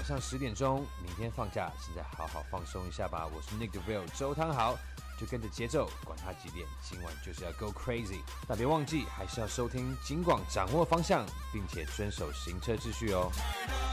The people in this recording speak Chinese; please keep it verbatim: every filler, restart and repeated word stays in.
晚上十点钟，明天放假，现在好好放松一下吧。我是 Nick DeVille 周汤豪，就跟着节奏，管他几点，今晚就是要 go crazy。但别忘记，还是要收听警广，掌握方向，并且遵守行车秩序哦。